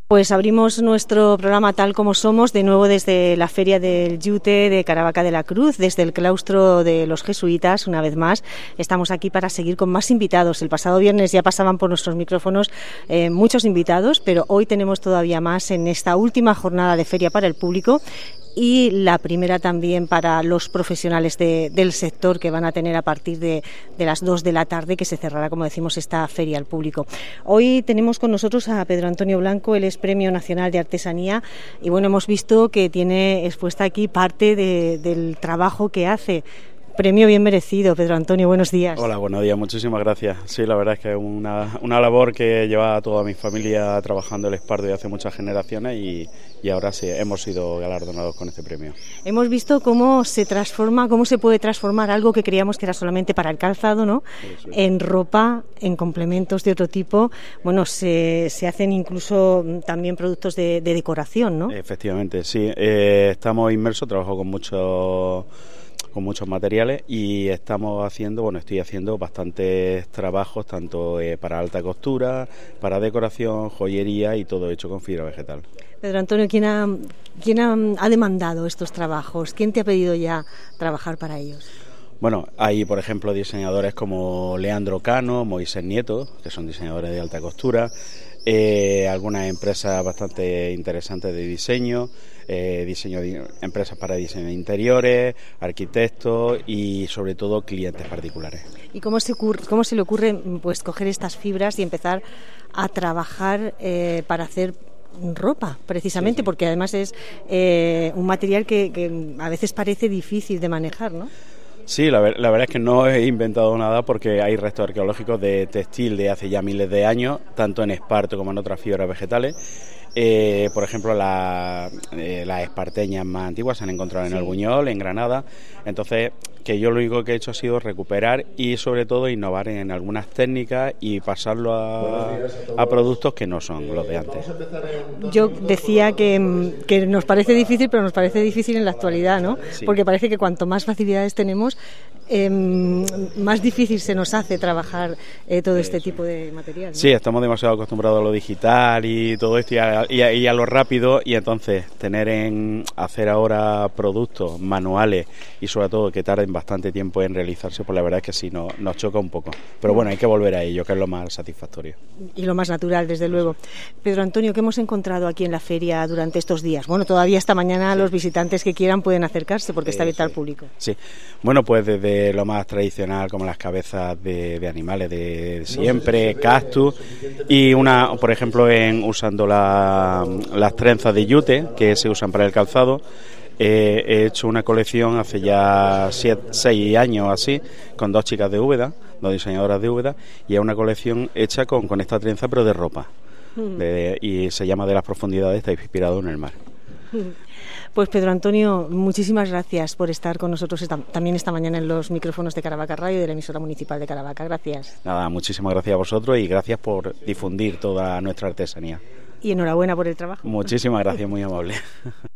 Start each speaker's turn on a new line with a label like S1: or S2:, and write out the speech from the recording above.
S1: Pues abrimos nuestro programa Tal como Somos, de nuevo desde la Feria del Yute de Caravaca de la Cruz, desde el claustro de los jesuitas, una vez más. Estamos aquí para seguir con más invitados. El pasado viernes ya pasaban por nuestros micrófonos muchos invitados, pero hoy tenemos todavía más en esta última jornada de feria para el público. Y la primera también para los profesionales del sector, que van a tener a partir de las 2 de la tarde, que se cerrará, como decimos, esta feria al público. Hoy tenemos con nosotros a Pedro Antonio Blanco, él es Premio Nacional de Artesanía, y bueno, hemos visto que tiene expuesta aquí parte del trabajo que hace. Premio bien merecido, Pedro Antonio, buenos días.
S2: Hola, buenos días, muchísimas gracias. Sí, la verdad es que es una labor que lleva toda mi familia trabajando el esparto de hace muchas generaciones y ahora sí hemos sido galardonados con este premio.
S1: Hemos visto cómo se puede transformar algo que creíamos que era solamente para el calzado, ¿no? Sí. En ropa, en complementos de otro tipo. Bueno, se hacen incluso también productos de decoración, ¿no?
S2: Efectivamente, sí. Estamos inmersos, trabajo con muchos materiales y estoy haciendo bastantes trabajos tanto para alta costura, para decoración, joyería y todo hecho con fibra vegetal.
S1: Pedro Antonio, ¿quién ha demandado estos trabajos? ¿Quién te ha pedido ya trabajar para ellos?
S2: Bueno, hay por ejemplo diseñadores como Leandro Cano, Moisés Nieto, que son diseñadores de alta costura, algunas empresas bastante interesantes de diseño, empresas para diseño de interiores, arquitectos y sobre todo clientes particulares.
S1: ¿Y cómo se le ocurre pues coger estas fibras y empezar a trabajar para hacer ropa, precisamente? Sí. Porque además es un material que a veces parece difícil de manejar, ¿no?
S2: Sí, la verdad es que no he inventado nada porque hay restos arqueológicos de textil de hace ya miles de años, tanto en esparto como en otras fibras vegetales. Por ejemplo, las esparteñas más antiguas se han encontrado en el Buñol, en Granada. Entonces, que yo lo único que he hecho ha sido recuperar y sobre todo innovar en algunas técnicas y pasarlo a productos que no son los de antes.
S1: Yo decía que nos parece difícil, pero nos parece difícil en la actualidad, ¿no? Sí. Porque parece que cuanto más facilidades tenemos, más difícil se nos hace trabajar todo este tipo de material, ¿no?
S2: Sí, estamos demasiado acostumbrados a lo digital y todo esto y a lo rápido, y entonces hacer ahora productos manuales y sobre todo que tarden bastante tiempo en realizarse, pues la verdad es que sí nos choca un poco, pero bueno, hay que volver a ello, que es lo más satisfactorio
S1: y lo más natural, desde luego. Pedro Antonio, ¿qué hemos encontrado aquí en la feria durante estos días? Bueno, todavía esta mañana los visitantes que quieran pueden acercarse porque está abierta al público. Sí,
S2: bueno, pues desde lo más tradicional como las cabezas de animales de siempre, cactus, y por ejemplo usando las trenzas de yute que se usan para el calzado. He hecho una colección hace ya 6 años así, con 2 chicas de Úbeda, 2 diseñadoras de Úbeda, y es una colección hecha con esta trenza pero de ropa, y se llama De las profundidades, está inspirado en el mar.
S1: Pues Pedro Antonio, muchísimas gracias por estar con nosotros también esta mañana en los micrófonos de Caravaca Radio y de la emisora municipal de Caravaca. Gracias.
S2: Nada, muchísimas gracias a vosotros y gracias por difundir toda nuestra artesanía.
S1: Y enhorabuena por el trabajo.
S2: Muchísimas gracias, muy amable.